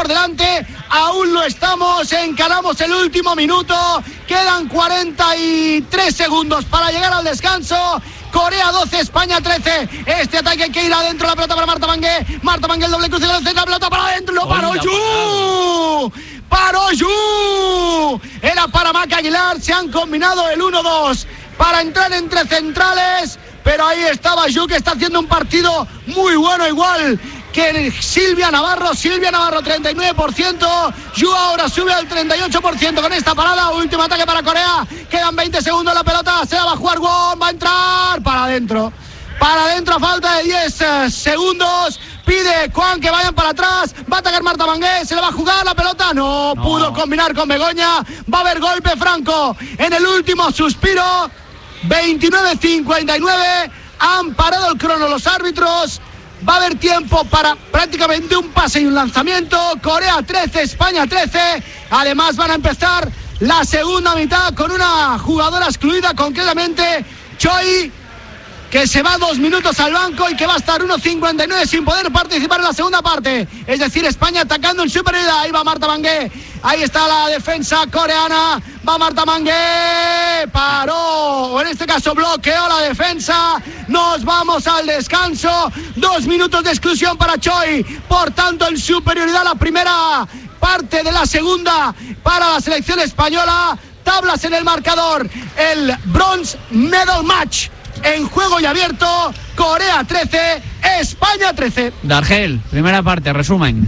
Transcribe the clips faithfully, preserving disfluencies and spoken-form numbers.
por delante, aún lo estamos, encaramos el último minuto, quedan cuarenta y tres segundos para llegar al descanso. Corea doce, España trece. Este ataque hay que ir adentro, la pelota para Marta Mangué. Marta Mangué, el doble cruce, la pelota para adentro, lo paró Yu. Paró Yu. Era para Maca Aguilar, se han combinado el uno dos para entrar entre centrales, pero ahí estaba Yu, que está haciendo un partido muy bueno, igual que Silvia Navarro. Silvia Navarro treinta y nueve por ciento, Yu ahora sube al treinta y ocho por ciento con esta parada. Último ataque para Corea, quedan veinte segundos, la pelota se la va a jugar Won, va a entrar para adentro, para adentro a falta de diez eh, segundos. Pide Juan que vayan para atrás, va a atacar Marta Mangué, se le va a jugar la pelota, no, no pudo combinar con Begoña, va a haber golpe franco en el último suspiro. Veintinueve cincuenta y nueve, han parado el crono los árbitros. Va a haber tiempo para prácticamente un pase y un lanzamiento. Corea trece, España trece. Además van a empezar la segunda mitad con una jugadora excluida, concretamente Choi, que se va dos minutos al banco y que va a estar uno cincuenta y nueve sin poder participar en la segunda parte. Es decir, España atacando en superioridad. Ahí va Marta Mangué, ahí está la defensa coreana. Va Marta Mangué, paró, o en este caso bloqueó la defensa. Nos vamos al descanso. Dos minutos de exclusión para Choi. Por tanto, en superioridad la primera parte de la segunda para la selección española. Tablas en el marcador. El Bronze Medal Match en juego y abierto. Corea trece, España trece. Dargel, primera parte, resumen.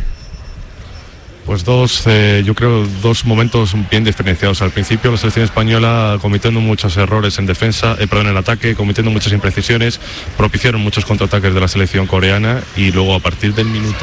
Pues dos, eh, yo creo, dos momentos bien diferenciados. Al principio la selección española cometiendo muchos errores en defensa, eh, perdón, en ataque, cometiendo muchas imprecisiones, propiciaron muchos contraataques de la selección coreana, y luego a partir del minuto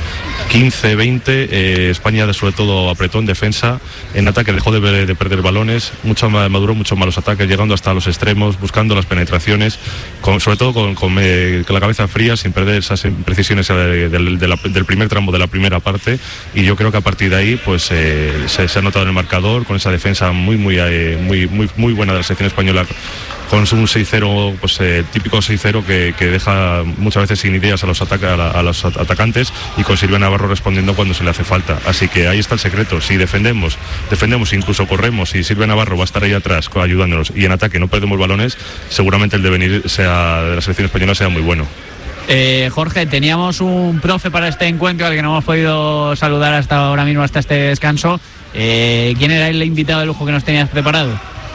quince veinte eh, España sobre todo apretó en defensa, en ataque dejó de, de perder balones, mucho, maduró muchos malos ataques, llegando hasta los extremos, buscando las penetraciones, con, sobre todo con, con, eh, con la cabeza fría, sin perder esas imprecisiones de, de, de la, del primer tramo de la primera parte. Y yo creo que a partir de ahí pues eh, se, se ha notado en el marcador, con esa defensa muy muy eh, muy muy muy buena de la selección española, con un seis cero, pues eh, típico seis cero que, que deja muchas veces sin ideas a los, ataca, a, la, a los atacantes, y con Silvia Navarro respondiendo cuando se le hace falta. Así que ahí está el secreto. Si defendemos, defendemos, incluso corremos, y Silvia Navarro va a estar ahí atrás ayudándonos, y en ataque no perdemos balones, seguramente el devenir sea, de la selección española sea muy bueno. Eh, Jorge, teníamos un profe para este encuentro al que no hemos podido saludar hasta ahora mismo, hasta este descanso. Eh, ¿Quién era el invitado de lujo que nos tenías preparado?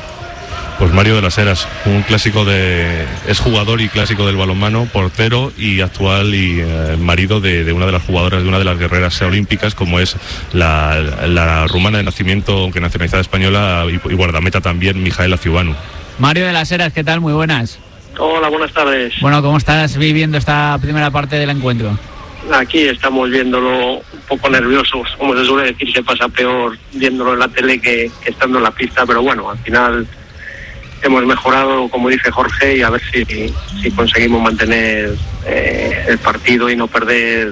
Pues Mario de las Heras, un clásico de, es jugador y clásico del balonmano, portero y actual y eh, marido de, de una de las jugadoras, de una de las guerreras olímpicas, como es la, la rumana de nacimiento, aunque nacionalizada española, y, y guardameta también, Mijaela Ciubanu. Mario de las Heras, ¿qué tal? Muy buenas. Hola, buenas tardes. Bueno, ¿cómo estás viviendo esta primera parte del encuentro? Aquí estamos viéndolo un poco nerviosos, como se suele decir, se pasa peor viéndolo en la tele que, que estando en la pista, pero bueno, al final hemos mejorado, como dice Jorge, y a ver si, si conseguimos mantener eh, el partido y no perder.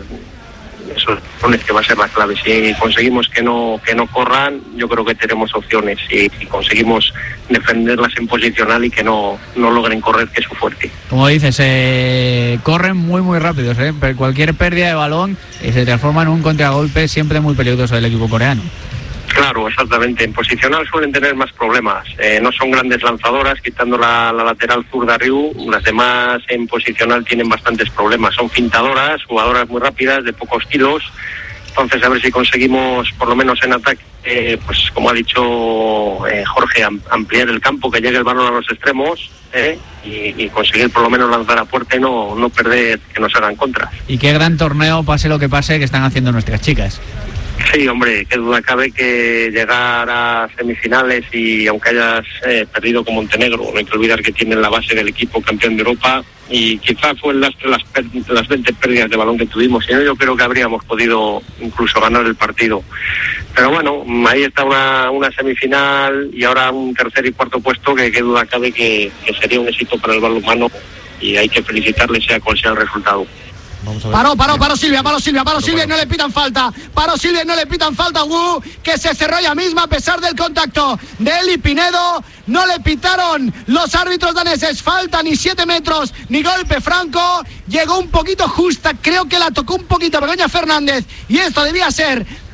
Eso es que va a ser la clave. Si conseguimos que no que no corran, yo creo que tenemos opciones. Si, si conseguimos defenderlas en posicional y que no, no logren correr, que es su fuerte. Como dices, eh, corren muy muy rápidos, ¿eh? Cualquier pérdida de balón eh, se transforma en un contragolpe siempre muy peligroso del equipo coreano. Claro, exactamente. En posicional suelen tener más problemas. Eh, no son grandes lanzadoras, quitando la, la lateral zurda Ryu. Las demás en posicional tienen bastantes problemas. Son fintadoras, jugadoras muy rápidas, de pocos kilos. Entonces, a ver si conseguimos, por lo menos en ataque, eh, pues como ha dicho eh, Jorge, am- ampliar el campo, que llegue el balón a los extremos eh, y, y conseguir por lo menos lanzar a puerta y no, no perder, que nos hagan contra. Y qué gran torneo, pase lo que pase, que están haciendo nuestras chicas. Sí, hombre, qué duda cabe que llegar a semifinales, y aunque hayas eh, perdido con Montenegro, no hay que olvidar que tienen la base del equipo campeón de Europa, y quizás fue las, las, las veinte pérdidas de balón que tuvimos, si no yo creo que habríamos podido incluso ganar el partido. Pero bueno, ahí está una, una semifinal y ahora un tercer y cuarto puesto que qué duda cabe que, que sería un éxito para el balonmano, y hay que felicitarle sea cual sea el resultado. Paró, paró, paró Silvia, paró Silvia, paró Silvia y no le pitan falta. Paró Silvia y no le pitan falta a Wu, que se cerró ella misma a pesar del contacto de Eli Pinedo. No le pitaron los árbitros daneses falta, ni siete metros, ni golpe franco. Llegó un poquito justa, creo que la tocó un poquito Begoña Fernández, y esto debía ser